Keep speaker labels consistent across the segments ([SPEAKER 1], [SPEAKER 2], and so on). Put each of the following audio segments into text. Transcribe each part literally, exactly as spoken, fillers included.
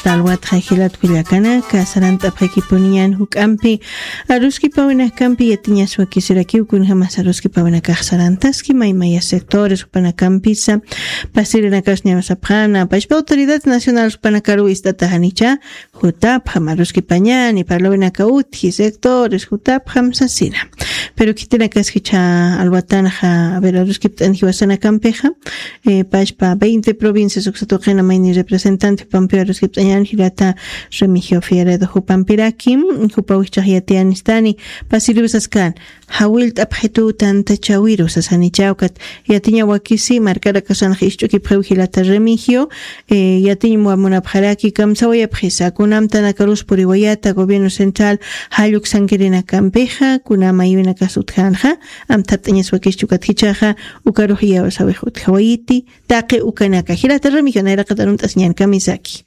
[SPEAKER 1] talwat jajilat Culiacana, Casaranta Pekiponian, Hukampi, Aruski Pavena Campi, Etiña Suakisiraki, Kunhamas Aruski Pavena Casarantaski, Maimaya sectores, Upanacampisa, Pasirina Casnia Saprana, Pashpa Autoridad Nacional Upanacaruista Tahanicha, Jutap, Hamaruski Pañani, Parlovena Kauti, sectores, Jutap, Hamsasina. Pero Kitina Casquicha, Albatanja, a ver, Aruski Tanjiwasana Campeja, Pashpa veinte provincias, Oxatogena, Maini representante Pampio Aruski Tañan, Hirata, Remigio Fieredo, Jupampirakim, Jupawichayatianistani, Pasilibusascan, Hawilt Abhetu Tanta Chawiru, Sasani Chaucat, Yatiña Wakisi, Marcara Casan Histuki Preuhilata Remigio, Yatiña Muamunabharaki, Kamsawaya Prisa, Kunam Tanakarus Puriwayata, Gobierno Central, Hayuk Sangerina Campeja, Kunama Yuna Kasutjanja, Amtatañas Wakistukat Hichaja, Ukaruhia Osawehut Hawaiti, Take Ukanaka, Hirata Remigio, Naira Kataruntas Nyan Kamisaki.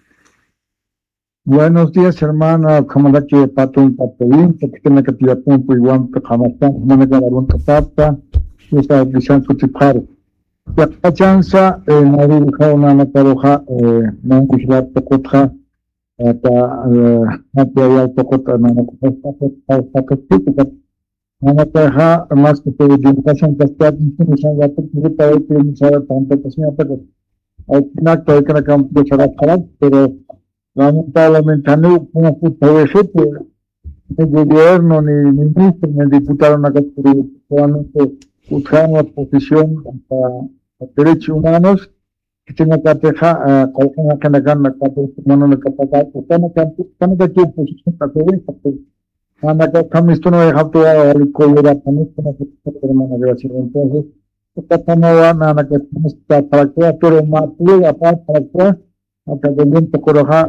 [SPEAKER 2] Buenos días, hermana. Como la que pato un papelín, que tiene que tirar punto igual que jamás no me queda un tapata, y está diciendo que par. Ya la chance, no hay que una nataroja, no hay que la tocotra, hasta no puede el tocota, no hay que estar hasta que tipo. No me deja más que te diga que está diciendo que ya te quiere para que no sea tanto que sea, pero al final hay que cambiar, pero lamentablemente no como puto ejemplo el gobierno ni el ministro ni el diputado no han solamente buscar una posición para derechos humanos que tenga que dejar con una que gana que humano no capaz estamos estamos aquí en posición para que esto anda que estamos esto no deja todo el color también como que hermana gracias entonces esta nueva nada que está para que pero más pueda para que hasta que el coroja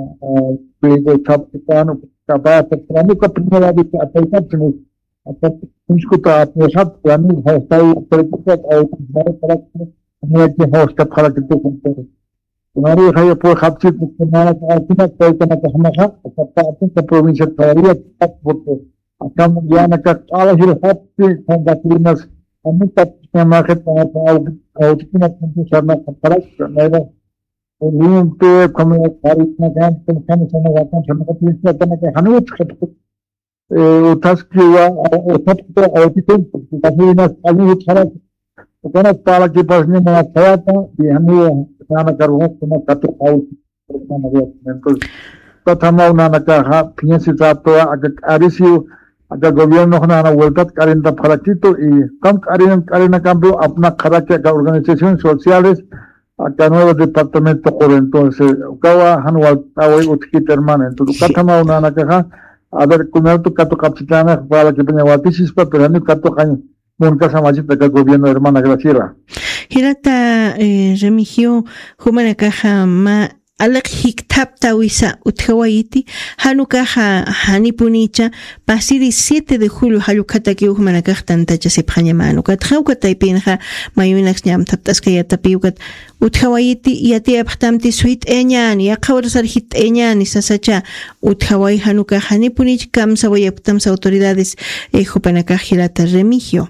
[SPEAKER 2] de capitano capaz de la primera vez que apenas hasta discuta atrasat yani hasta preocupado para para que hasta para que tú compres हमारे है पूरा खापची हमारा आर्थिक कोई करना तो हमारा सबका अपनी प्रोविंस तैयारी तक बोलते हम ज्ञान का आला ही हाथ से फंडाक्लिनस हम तक हमारे पास आउटपुट में करना पड़ा मेरा नीम पे कमी खारिज में काम तो हम समझ आते हैं हम अपनी करने के हनुवत खत उठास किया उठत तो आउटपुट तकलीफ अभी उठा Bukan kepala kipasnya mengatakan di hanya sana karuhnya cuma satu tahun pertama dia mentor. Pertama una nakah punya satu agak arisiu agak gobierno na vuelta karena palakito y kam karena karena cambio apna karakter ke organizaciones sociales acá nuevo departamento por entonces kawa hanwal tawai utkit hermana entonces pertama una nakah agar kunal tu kato kapitana kepala kipasnya watisis pero ni kato kan Nunca se más de que el gobierno hermana Graciela.
[SPEAKER 1] Hirata Remigio Humana Caja Ma Alak Hiktap Tawisa Uthawaiti Hanukaja Hanipunicha Pasiri siete de julio Halukataki Humana Cajantacha Sepanyamano Katrauka Taipinja Mayunax Nyam Taptaskaya Tapiukat Uthawaiti Yati Abtamti Sweet Enyan Yakawar Hit Enyan Sasacha Uthawai Hanuka Hanipunich Kamsawayaptams autoridades Jupanaka Hirata Remigio.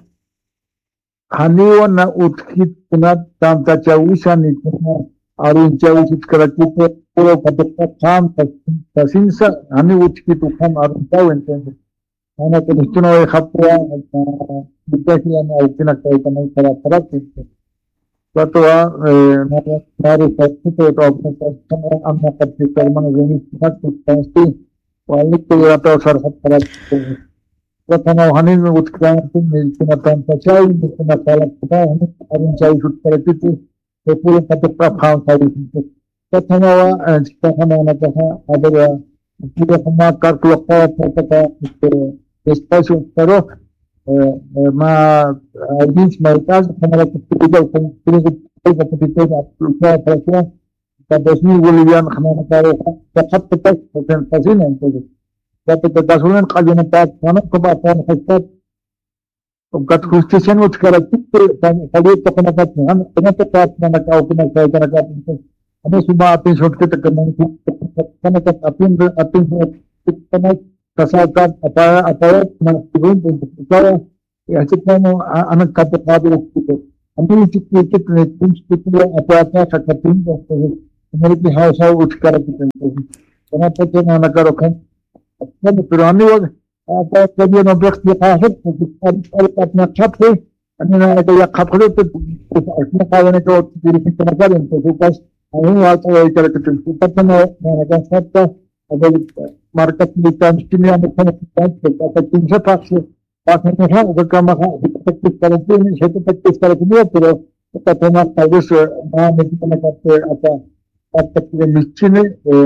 [SPEAKER 2] Haniwa na utkit kuna tanta chawisa ni kuna arun chawisa karakupo puro patok kam tasinsa hani utkit ukam arun chaw entonces ana que esto no deja por detalle na ukina kai kana para para que todo na na respecto to apna amma kapti hermano veni fakto tansti wali que ya to sarhat para प्रथम हनी में उत्क्रांति मिलती न पंचायत में न पालक पता है अरुण चाई शुद्ध करती थी तो पूरे पत्र प्रभाव सारी थी प्रथम वह प्रथम वाला कहा अगर पूरे हमारा कर तो क्या पता है स्पेशल करो माँ बीच में इताज हमारा कुछ जो पूरे कुछ कुछ तो आप क्या प्रश्न का दसवीं बोलियान हमारा करो तब तक पसंद नहीं तो Tapi kedasunan kajian tak mana kebahagiaan hebat. Kat justisan itu sekarang itu kali itu kena katnya. Kena tepat mana kau kena kau kena kat itu. Ada semua apa yang sudah kita kena kena kat apa yang apa yang kena kasakan apa apa mana turun untuk kita ya cuma anak kata kata itu. Ambil itu itu itu itu apa apa cakatin American House of Utkarakitan. Kaya po ito na nagkaroon. Pero ano yun, kaya kaya yung objects niya kahit, at na-chapter, ano na kaya kapro, kaya na ito, pilisin ka na galing. So, bukas, ang mga ay karakitan. Supat na na nagkasapta, market militan, sinihan na kanakitan, at sa taxi, bakit na siya, pagkamaka, ipapagpis ka rin din, siya ipapagpis ka rin din, pero pagkatamak, talbos, mga medyo na kapre, at at yung mitsine,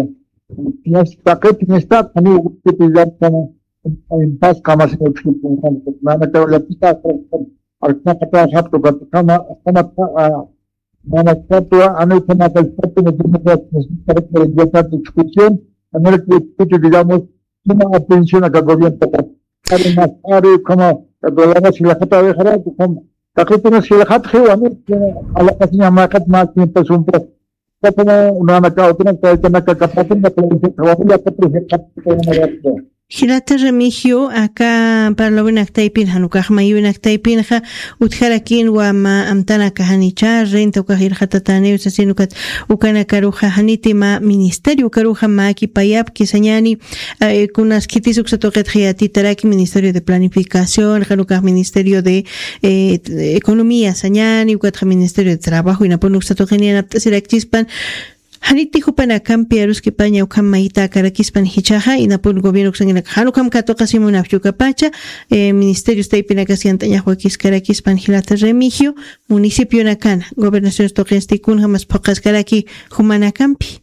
[SPEAKER 2] pinastakit, pinastak, kami upitilat ka na impas kama sa utskipungan. Na nagkawalapita, at nakapasap to, at kama, kama, na nagkatwa, ano ito nakalpatu na Democrat, na karat na regular diskusyon, ano nagkipito, digamos, sino ang atensyon na gagawin pa ka. Kaya mas ari, kama, wala na sila katawi harap, kama, kakito na sila kathiw, ano, alakas niya makat, makin pasumpas. Kaya na una nagkautin ang kaya nagkakapatin na kaya kawamila ka prihekat kaya nagkakapatin.
[SPEAKER 1] Hilata Remigio, acá para la buena actaipin, hanukaj mayuin actaipin, ja, utjarakin wa ma amtana kahanicha, renta ukajir hatatane, usasinukat ukana karuja hanitima ministerio, karuja ma kipayap, kisanyani, kunas kitisuk satoket hiati taraki, ministerio de planificación, hanukaj ministerio de eh, economía, sanyani, ukatja ministerio de trabajo, y naponuk satogenian aptasira chispan, Haniti hupana kampi aruski paña ukam maita karakispan hichaja y napun gobierno kusangina hanukam kato kasimo nafchuka pacha eh, ministerio está ipina kasi antaña huakis karakispan hilata remigio municipio nakana gobernación stokensti kun hamas pocas karaki humana kampi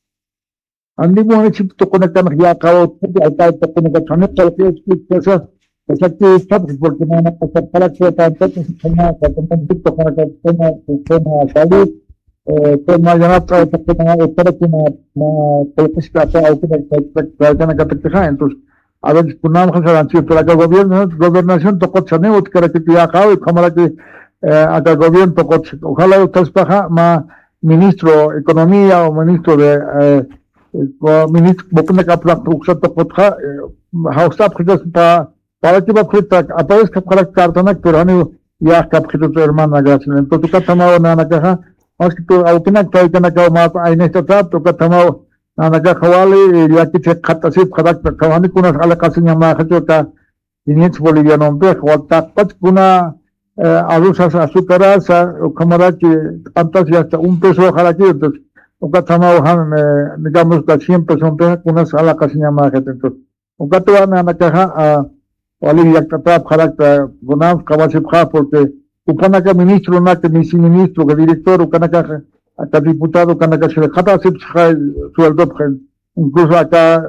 [SPEAKER 2] Andi mo ni chip to konekan ya kawo alta to konekan chane talke split pesa pesa que sab porque na na pesa para que ta ta na ta ta to konekan tema tema salud tema ya ta ta tema otra que na na política ta auto ta ta na kapitja entonces a ver punam khasaran si para el gobierno gobernación to kochane ot kara que ya kawo kamara que acá gobierno to koch ojalá taspaja ma ministro economía o ministro de ministro bokna ka plak uksa to kotha hausa khidus pa para que va khita aparece que para cartona pero hani ya ka khidus hermana gracias entonces ka tamao na nakaha mas que to autina ka kana ka ma aine to ta to ka tamao na naka khawali ya que se khata sip khadak ka hani kuna ala kasinya ma khato ta init boliviano be khwata pat kuna arroz azúcar sa kamara que antes ya hasta un peso ojalá que entonces Uka tamao han digamos que siempre son una sala casi llamada gente entonces uka toda na nakaha a wali yaktata kharakta gunam kawasib kha porque upana ka ministro na que misi ministro que director uka naka hasta diputado kana ka se khata sib kha sueldo incluso acá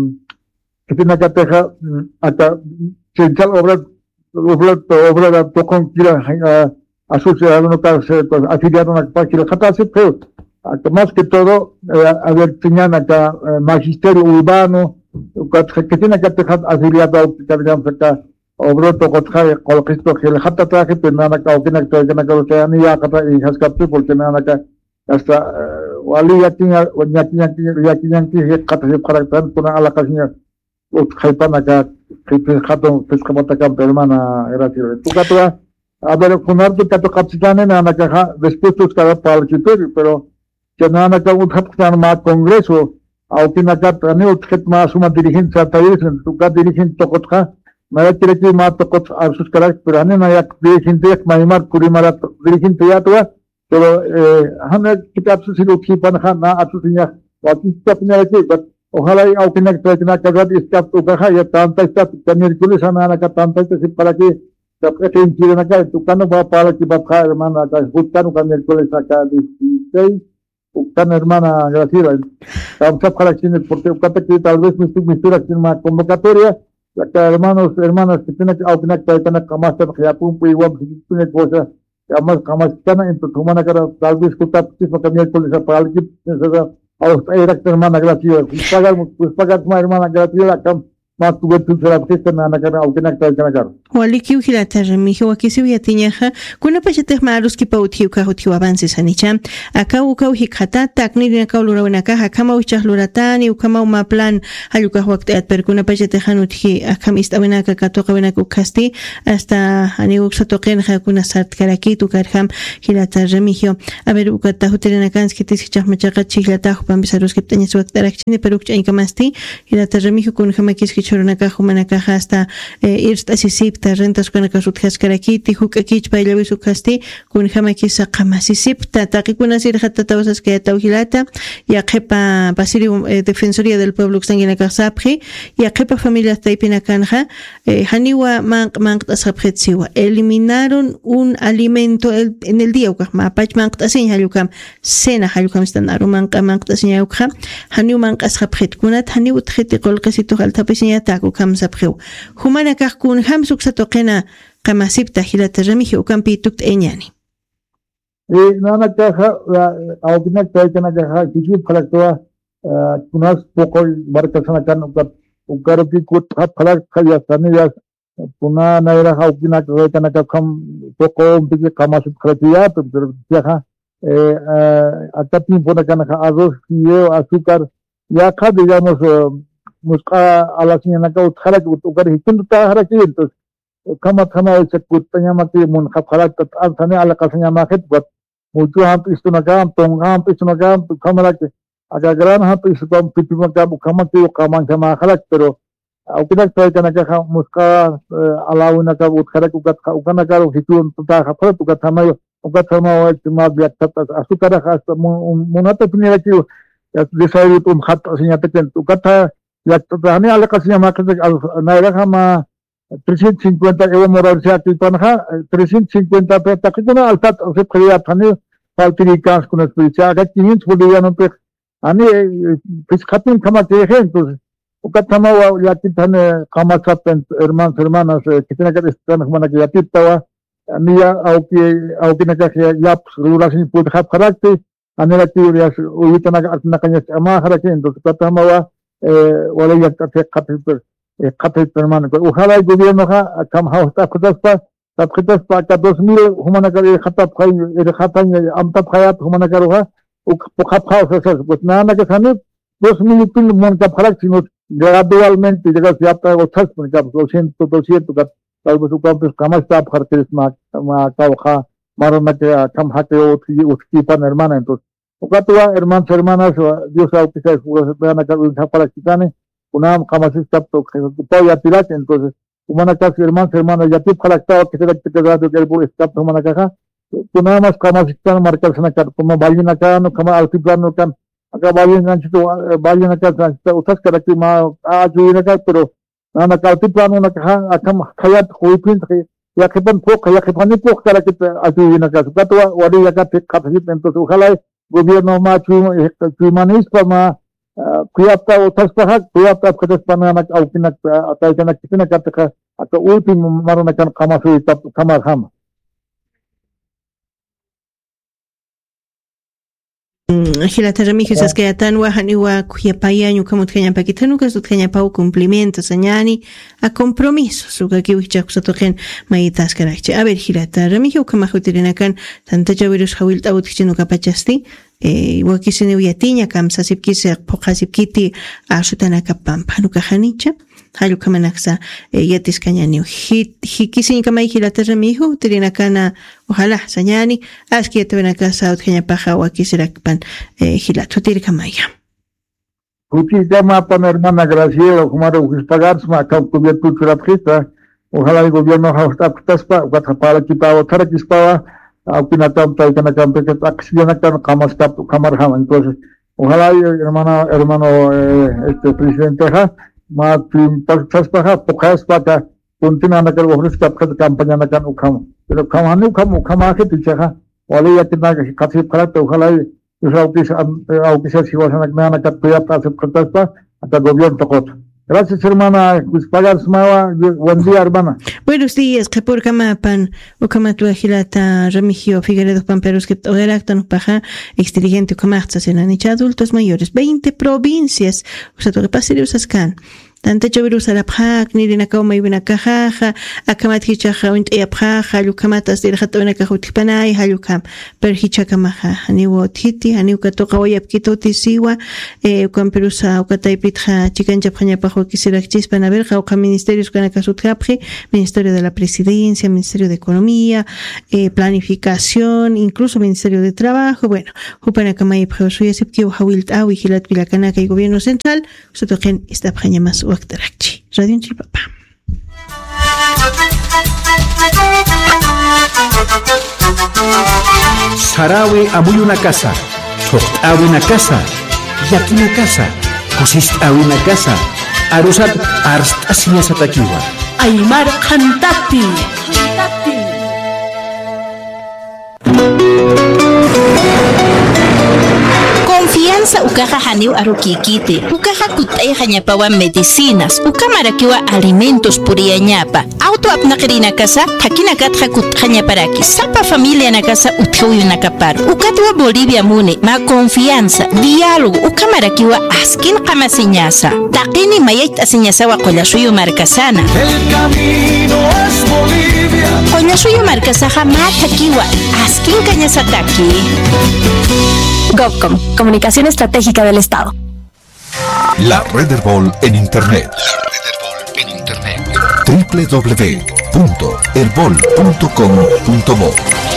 [SPEAKER 2] que tiene que teja hasta central obra obra obra to con kira asociado no ka afiliado na pa kira khata sib más que todo, eh, a ver, tenían acá eh, magisterio urbano, que tiene que tener afiliado a digamos acá, obroto, cotja, coloquisto, que le jata traje, pero nada acá, o tiene que tener que tener ni acá, y jascapte, porque nada acá, hasta, wali ya tiene, ya tiene, ya tiene que jata, se para estar con a la casilla, o jaipan acá, que jato, pescamata acá, hermana, gracias. Tu gato, a ver, con arte, gato capitane, nada acá, después tú estarás para el criterio, pero que nada que un capitán más congreso aunque na kat ani utket más uma dirigente atayes tu ka dirigente tokotha mara tireki ma tokot arsus karak pero ani na yak dirigente ek maimar kuri mara dirigente ya to pero hame kitab se silu ki pan khan na atusinya waki step ne ke but ojalá aunque na trekna kagat step to ka ya tanta step tamir kuli sana na ka tanta se para que तब के इन ना का दुकान बा पाला की बात खा hermana का दुकान का मिércoles acá dieciséis Uctan hermana gracias estamos acá porque Ucata que tal vez me estoy mistura en una convocatoria acá hermanos hermanas que tienen que opinar que están acá más que ya pum pues igual tiene cosa además como están en tu humana que tal vez escuchar si fue que miércoles para el que era hermana gracias pues pagar pues pagar una hermana gracias acá más tuve tu será que na na kana o que na está kana caro
[SPEAKER 1] Waliki Hilata Remigio Wakisi Yatiñaja, kuna pachetej marus ki pautiu ka hotiu avances anicha, aka uka hikata takni na kaulura wanaka hakama uchah luratani ukama uma plan hayuka wakteat per kuna pachetej hanutji akam istawenaka katoka wenaka ukasti hasta aniuk satoqen hakuna sart karaki tu karham Hilata Remigio a ver ukata hotelena kanski tisijah machaqa chihlata hupam bisarus ki ptañas waktarakchini peruk inkamasti Hilata Remigio kun hamakis ki chorunaka humanaka hasta irst asisip ta rentas kuna kasut haskaraki hukakich pailawi sukasti kun hamaki saqamasisipta taqikuna sir hatta tawsas que tawhilata ya qepa basiri defensoría del pueblo xangina kasapri ya qepa familia taipina kanja haniwa man man tasapretziwa eliminaron un alimento en el día ukah ma pach man tasin halukam sena halukam stanaru man man tasin ukha haniu man kasapret kunat haniu tkhiti qolqasitu halta pesinya taku kam sapkheu humana kahkun hamsuk toqena qamasipta Hilata Remigio ukampi tukt eñani
[SPEAKER 2] e nana caja augina caja caja kichi phalakwa kunas poco barkasana kan ukar ki kut phalak khaya saniyas puna naira augina caja kana kam poco bigi qamasip khalatiya to caja eh atapni puna kana arroz y azúcar ya kha digamos musqa a la señora ka utkhara ukar hikin ta haraki entonces kama kama ese kutanya mati mun khaphalat at thane ala kasanya makhet bat mutu ham istuna kam tong ham istuna kam kamala ke aga gran ham istam pitima kam kama ke kama kama khalak pero aukinak toy kana ka muska alauna ka utkhara ku kat ukana ka hitun ta khaphalat ku kat thama ukat thama ma biak tat asukara khas munata pinira ki desairi tum khat asinya teken ukat ya thane ala kasanya makhet naira kama trescientos cincuenta euro moral se atipanja trescientos cincuenta pe takuna altat se khriya thani faltirikas kuna spicha aga quinientos bolivianos pe ani pues khatin khama ke hai entonces ukat thama wa yati thane kama sapen hermanos hermanas kitna ka están humana que yatitawa ania au que au que na ka yap rurasin put khap kharakte anela tiurias uitana atna kanya ama kharake entonces thama wa wala yakta khatit Qatar hermano, ojalá el gobierno ha cambiado esta cosa para para dos mil humana que khatab khay el khatan amtab khayat humana karuha o khap khaw se pues nada que sane dos mil pil mon ka pharak sino gradualmente llega se apta otras por ka doscientos doscientos ka tal vez ukamp kamas ta khartes ma ma ka kha marona que kam hate otri utki pan hermana entonces okatua hermanos hermanas Dios ha que se van a ka para kitane una camasista to ya tirate entonces humana casi hermanos hermanos ya tip khalakta que se le queda de que el escap humana caja una más camasista marcar sana ka como valina ka no kama altiplano kan acá valina chito valina ka utas kara ki ma ajuina ka pero ana ka altiplano na ka akam khayat khoipin ya que pan poco ya que pan poco kara ki ajuina ka to wadi ya ka tik khasit entonces ojalá gobierno ma chumanispa ma kuyapta utas pahak kuyapta khatas pananak aukinak atay kana kitina kataka at ultimo marona kan kamasu tap kamar ham
[SPEAKER 1] Hilata Remigio sas que atan wa haniwa kuyapaya nyu kamut kanya pakitanu kasut kanya pau cumplimientos añani a compromisos suka ki wicha kusatoken maitas karakche a ver Hilata Remigio kamajutirina kan tanta javirus hawil tawut kichinu kapachasti eh wakisene uyatiña kamsa sipkise poqasipkiti ashutanaka pampanuka hanicha halu kamanaksa yatis kañani hit hikisini kamay Hilata Remigio tirina kana ojalá sañani aski etvenaka saut kanya paja wakisirakpan Hilata tir kamaya
[SPEAKER 2] Kuchi llama pan hermana Graciela Humaro Hispagar ma ka cubierto trapista ojalá el gobierno hasta taspa para kipao tarakispa Aupinatam tai kana kampe que acciona kan kamas kap kamar ham entonces ojalá hermana hermano este presidente ha ma tas paha pokas pata puntina na kar ofres kap campaña na kan ukam pero kamani ukam ukama ke ticha wale ya tina kasi khalat ojalá yo que aunque sea situación na na kap ya pas katas pa ata gobierno tokot. Gracias, hermana. Buen día, hermana.
[SPEAKER 1] Buenos días, que por Camapan, o Camatua Hilata Remigio Figueredo Pamperos, que todo el acto no paja, exdirigente o Camartzas en la nicha adultos mayores, veinte provincias, o sea, todo que pasa y usas can. Tanta choviru sarapjak, nirinakaw may binakajaja, akamat hichaja unt eapjaja, halukamatas dirjata binakajutpanay, halukam, per hichakamaja, haniwo titi, haniw katoka wayapkito tisiwa, eh, ukan perusa ukataipitja chikanchapjaña pajo quisirakchis panaverja, uka ministerios kanakasutjapje, Ministerio de la Presidencia, Ministerio de Economía, eh, Planificación, incluso Ministerio de Trabajo, bueno, Hupanakamay Pjasuya Sipki, Uhawilt Awi, Hilat Vilacanaka y Gobierno Central, Sotojen esta paña más Uactarachi. Radio en Chilpapa.
[SPEAKER 3] Sarawi abuy una casa, Tocht una casa, Yaki una casa, Cosist una casa, Arusat Arst Asiñas Ataquiwa.
[SPEAKER 4] Aymar Cantati. Confianza ukaja haniu arukikite, ukaja kutay hañapawan medicinas, ukamarakiwa alimentos puriañapa, auto apnaqrina casa, hakina katja kut hañaparaki, sapa familia na casa uthuyu nakapar, ukatwa Bolivia mune, ma confianza, diálogo, ukamarakiwa askin kamasiñasa, taqini mayait asiñasawa qolasuyo markasana.
[SPEAKER 5] El camino es Bolivia.
[SPEAKER 4] Qolasuyo markasaja matakiwa, askin kañasataki.
[SPEAKER 6] GovCom, Comunicación Estratégica del Estado.
[SPEAKER 7] La Red Herbol en Internet. La Red Herbol en Internet. doble u doble u doble u punto herbol punto com punto bo.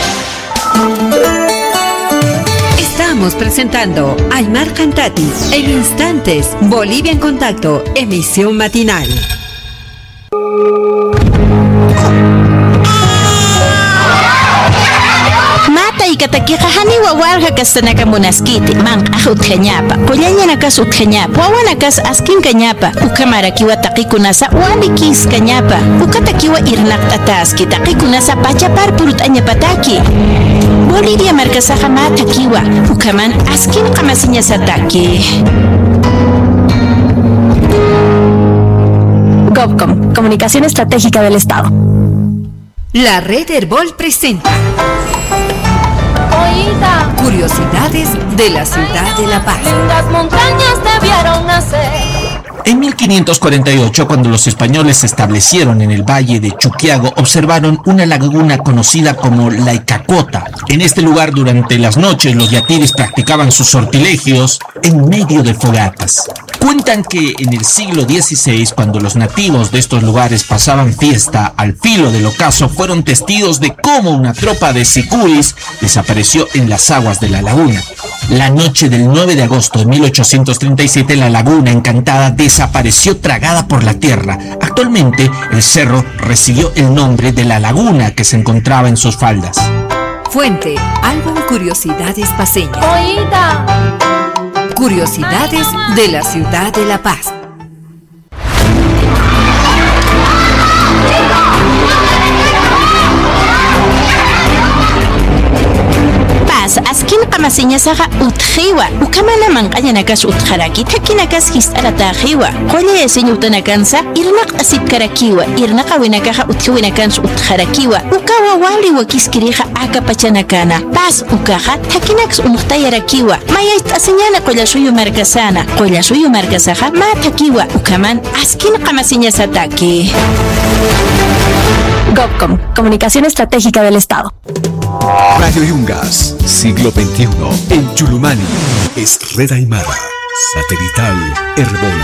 [SPEAKER 8] Estamos presentando Aymar Cantati. En instantes, Bolivia en Contacto, emisión matinal.
[SPEAKER 4] Y katakiqa hani wawarqa kastanaka munaskiti man ahutjañapa qollañanakas utjañapa wawanakas askinkañapa ukamarakiwa taqikunasa walikiskañapa ukatakiwa irnaqt'ataski taqikunasa pachapar purut'añapataki Bolivia markasaqa matakiwa ukaman askin qamasiñasataki.
[SPEAKER 6] GovCom, Comunicación Estratégica del Estado.
[SPEAKER 8] La Red Herbol presenta
[SPEAKER 9] Oída.
[SPEAKER 8] Curiosidades de la ciudad de La Paz.
[SPEAKER 9] Las montañas debieron nacer.
[SPEAKER 3] En mil quinientos cuarenta y ocho, cuando los españoles se establecieron en el valle de Chuquiago, observaron una laguna conocida como la Icacota. En este lugar, durante las noches, los yatiris practicaban sus sortilegios en medio de fogatas. Cuentan que en el siglo dieciséis, cuando los nativos de estos lugares pasaban fiesta al filo del ocaso, fueron testigos de cómo una tropa de sicuris desapareció en las aguas de la laguna. La noche del nueve de agosto de mil ochocientos treinta y siete, la laguna encantada desapareció tragada por la tierra. Actualmente, el cerro recibió el nombre de la laguna que se encontraba en sus faldas.
[SPEAKER 8] Fuente, Álbum Curiosidades Paceñas.
[SPEAKER 9] Oída.
[SPEAKER 8] Curiosidades de la ciudad de La Paz.
[SPEAKER 4] Askin qamasiñasaqa utjiwa ukamana manqañanakas utjaraki takinakas his'aratajiwa qolla señutanakansa irnaq asipkarakiwa irnaqa winakaqa utjiwinakans utjarakiwa ukawa wali wakiskiriqa akapachanakana pas ukaqa takinaks umuqtayarakiwa mayait asiñana qolla suyu markasana qolla suyu markasaqa matakiwa ukaman askin qamasiñasataki.
[SPEAKER 6] GovCom, Comunicación Estratégica del Estado.
[SPEAKER 7] Radio Yungas, siglo veintiuno, en Chulumani, es Red Aymara, satelital Herbol.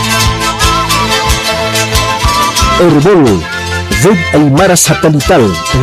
[SPEAKER 3] Herbol, Red Aymara satelital.